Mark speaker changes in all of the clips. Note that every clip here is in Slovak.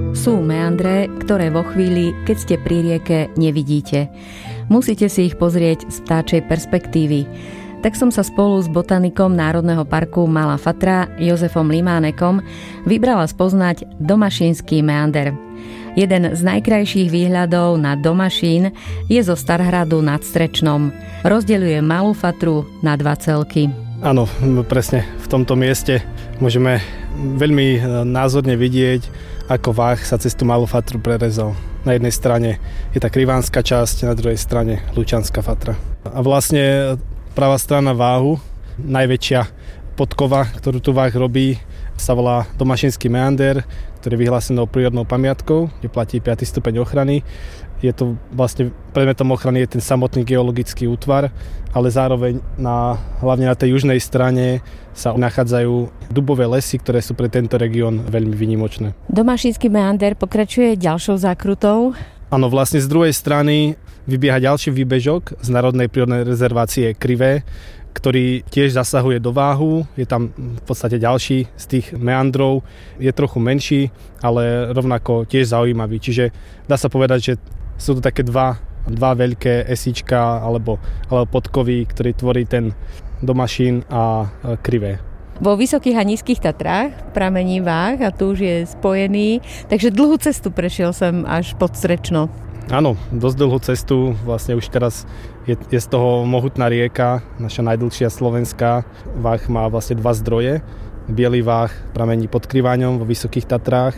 Speaker 1: Sú meandre, ktoré vo chvíli, keď ste pri rieke, nevidíte. Musíte si ich pozrieť z vtáčej perspektívy. Tak som sa spolu s botanikom Národného parku Malá Fatra, Jozefom Limánekom, vybrala spoznať Domašínsky meander. Jeden z najkrajších výhľadov na Domašín je zo Starhradu nad Strečnom. Rozdeľuje Malú Fatru na dva celky.
Speaker 2: Áno, presne v tomto mieste môžeme veľmi názorne vidieť, ako váh sa cez tú Malú Fatru prerezal. Na jednej strane je tá krivánska časť, na druhej strane Lučanská Fatra. A vlastne pravá strana váhu, najväčšia podkova, ktorú tu váh robí, sa volá Domašínsky meander, ktorý je vyhlásenou prírodnou pamiatkou, kde platí 5. stupeň ochrany. Je to vlastne predmetom ochrany je ten samotný geologický útvar, ale zároveň hlavne na tej južnej strane sa nachádzajú dubové lesy, ktoré sú pre tento región veľmi výnimočné.
Speaker 1: Domašínsky meander pokračuje ďalšou zákrutou.
Speaker 2: Áno, vlastne z druhej strany vybieha ďalší výbežok z Národnej prírodnej rezervácie Krivé, ktorý tiež zasahuje do váhu. Je tam v podstate ďalší z tých meandrov. Je trochu menší, ale rovnako tiež zaujímavý. Čiže dá sa povedať, že sú to také dva veľké esíčka alebo podkovy, ktorý tvorí ten Domašín a Krivé.
Speaker 1: Vo Vysokých a Nízkych Tatrách pramení váh a tu už je spojený, takže dlhú cestu prešiel sem až pod Strečno.
Speaker 2: Áno, dosť dlhú cestu, vlastne už teraz je z toho mohutná rieka, naša najdlhšia slovenská. Váh má vlastne dva zdroje. Bielý váh pramení pod Kriváňom vo Vysokých Tatrách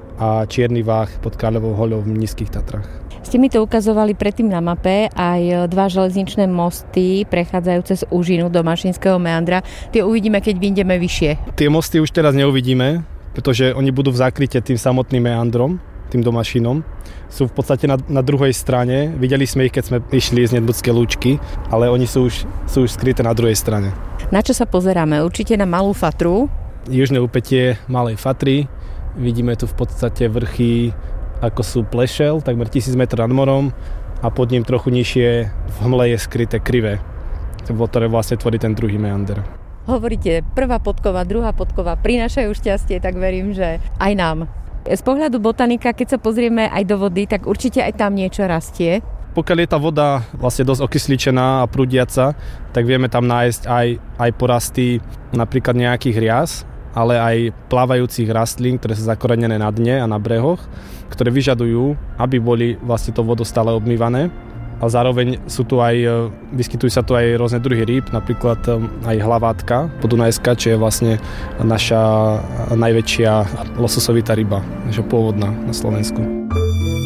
Speaker 2: a čierny váh pod Kráľovou hoľou v Nízkych Tatrách.
Speaker 1: Ste mi to ukazovali predtým na mape, aj dva železničné mosty prechádzajúce z úžinu Domašínskeho meandra. Tie uvidíme, keď vyjdeme vyššie. Tie
Speaker 2: mosty už teraz neuvidíme, pretože oni budú v zákryte tým samotným meandrom, tým Domašínom. Sú v podstate na druhej strane. Videli sme ich, keď sme išli z Nedmudskej Lúčky, ale oni sú už skryté na druhej strane.
Speaker 1: Na čo sa pozeráme? Určite na Malú Fatru.
Speaker 2: Južné úpätie Malej Fatry. Vidíme tu v podstate vrchy, ako sú Plešel, takmer 1000 metrov nad morom, a pod ním trochu nižšie v hmle je skryté Krivé, ktoré vlastne tvorí ten druhý meander.
Speaker 1: Hovoríte, prvá podkova, druhá podkova prinášajú šťastie, tak verím, že aj nám. Z pohľadu botanika, keď sa pozrieme aj do vody, tak určite aj tam niečo rastie.
Speaker 2: Pokiaľ je tá voda vlastne dosť okysličená a prúdiaca, tak vieme tam nájsť aj porasty napríklad nejakých rias, ale aj plávajúcich rastlín, ktoré sú zakorenené na dne a na brehoch, ktoré vyžadujú, aby boli vlastne to vodou stále obmývané. A zároveň vyskytujú sa tu aj rôzne druhy rýb, napríklad aj hlavátka podunajská, čo je vlastne naša najväčšia lososovitá ryba, naša pôvodná na Slovensku.